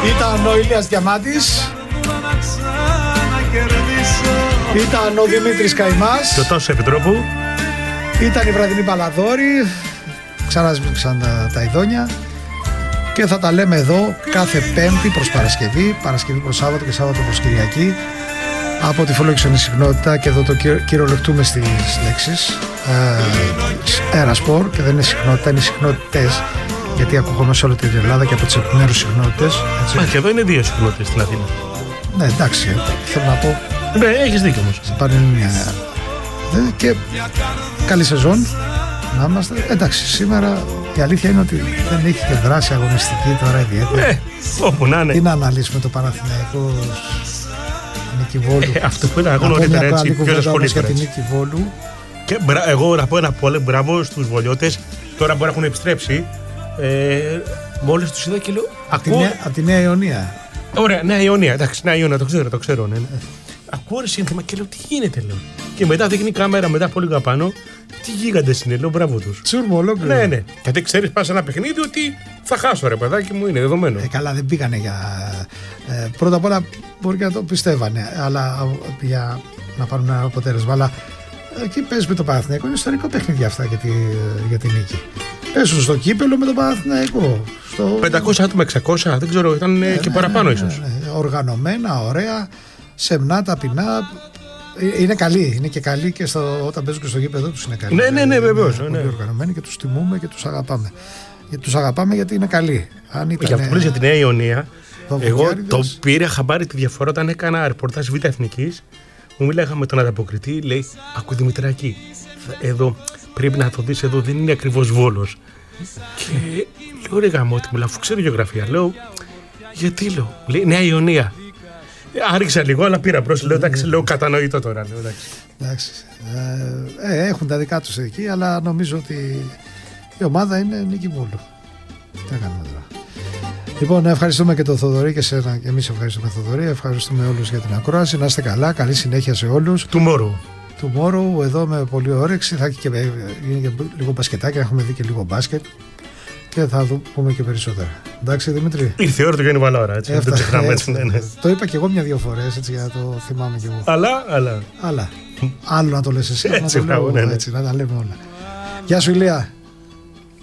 Ήταν ο Ηλίας Διαμάτης. Ήταν ο Δημήτρης Καημάς. Και ο Τάσος Επιτρόπου. Ήταν η βραδινή Παλαδόρη. Ξανασμίξαν τα ειδόνια. Και θα τα λέμε εδώ κάθε Πέμπτη προς Παρασκευή, Παρασκευή προς Σάββατο και Σάββατο προς Κυριακή. Από τη φιλόξενη συχνότητα, και εδώ το κυριολεκτούμε στις λέξεις, Αερασπορ, και δεν είναι συχνότητα, είναι συχνότητες, γιατί ακούγομαι σε όλη την Ελλάδα και από τις επιμέρους συχνότητες. Και εδώ είναι 2 συχνότητες στην Αθήνα. Ναι, εντάξει, θέλω να πω. Ναι, έχεις δίκιο όμως. Σε Πανελληνία. Και καλή σεζόν να είμαστε. Εντάξει, σήμερα η αλήθεια είναι ότι δεν έχει και δράση αγωνιστική τώρα ιδιαίτερη. Όπου να είναι. Τι να αναλύσουμε το Παναθηναϊκό Νίκη Βόλου. Αυτό που ήταν νωρίτερα, έτσι, ποιος ασχολείται για την Νίκη Βόλου. Και εγώ να πω ένα πολύ μπράβο στους βολιώτες. Τώρα μπορεί να έχουν επιστρέψει. Μόλις τους είδα και λέω. Από τη Νέα Ιωνία. Ωραία, Νέα Ιωνία. Εντάξει, Νέα Ιωνία, το ξέρω. Ναι. Ακούω ρε σύνθημα και λέω τι γίνεται, λέω. Και μετά δείχνει η κάμερα, μετά από λίγο απάνω. Τι γίγαντες είναι, λέω, μπράβο τους. Τσούρμο ολόκληρο. Ναι. Γιατί ξέρεις, πας σε ένα παιχνίδι ότι θα χάσω, ρε παιδάκι μου, είναι δεδομένο. Καλά, δεν πήγανε για. Πρώτα απ' όλα μπορεί και να το πιστεύανε, αλλά για να πάρουν ένα αποτέλεσμα. Αλλά εκεί παίζει με το Παναθηναϊκό, είναι ιστορικό παιχνίδι αυτά για τη νίκη. Παίζουν στο κύπελο με το Παναθηναϊκό. 500 άτομα, 600, δεν ξέρω, ήταν και παραπάνω ίσως. Οργανωμένα, ωραία, σεμνά, ταπεινά. Είναι καλοί, είναι και καλοί και όταν παίζουν και στο γήπεδο τους είναι καλοί. Ναι, βεβαίως. Είναι πολύ οργανωμένοι και τους τιμούμε και τους αγαπάμε. Τους αγαπάμε γιατί είναι καλοί. Για αυτό που λες για τη Νέα Ιωνία, εγώ το πήρα χαμπάρι τη διαφορά όταν έκανα ρεπορτάζ Β' Εθνικής. Μου μιλάγα με τον ανταποκριτή, λέει, ακού Δημητράκη, εδώ πρέπει να το δεις, εδώ δεν είναι ακριβώς Βόλος. Και λέω ρε γαμώτη μου, αφού ξέρω γεωγραφία, λέω, γιατί λέω, λέει Νέα Ιωνία. Άρχισα λίγο, αλλά πήρα προς, λέω, εντάξει, λέω, κατανοητό τώρα, λέω, εντάξει. Έχουν τα δικά τους εκεί, αλλά νομίζω ότι η ομάδα είναι Νίκη Βόλου. Τι κάνουμε τώρα. Λοιπόν, ευχαριστούμε και τον Θοδωρή και εσένα, και εμείς ευχαριστούμε Θοδωρή, ευχαριστούμε όλους για την ακρόαση, να είστε καλά, καλή συνέχεια σε όλους. Tomorrow, εδώ με πολύ όρεξη, θα έχει και λίγο μπασκετάκι, έχουμε δει και λίγο μπάσκετ και θα πούμε και περισσότερα. Εντάξει, Δημήτρη. Ήρθε η ώρα του Γιάννη Βαλάωρα, έτσι. Δεν το ξεχνάμε, έτσι. Ναι. Το είπα και εγώ 1-2 φορές, έτσι, για να το θυμάμαι κι εγώ. Αλλά. Άλλο να το λες εσύ, να το λέω, έτσι, να τα λέμε όλα. Γεια σου, Ηλία.